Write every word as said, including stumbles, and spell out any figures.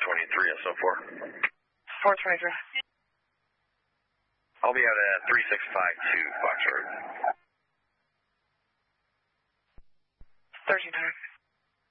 twenty-three and so forth. four twenty-three. I'll be out at three six five two Fox Road. thirteen hundred.